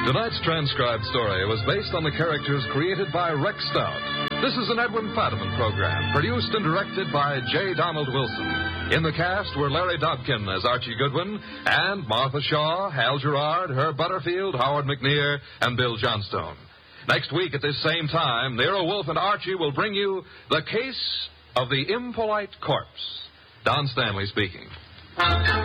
Tonight's transcribed story was based on the characters created by Rex Stout. This is an Edwin Fadiman program, produced and directed by J. Donald Wilson. In the cast were Larry Dobkin as Archie Goodwin, and Martha Shaw, Hal Gerard, Herb Butterfield, Howard McNear, and Bill Johnstone. Next week at this same time, Nero Wolfe and Archie will bring you The Case of the Impolite Corpse. Don Stanley speaking.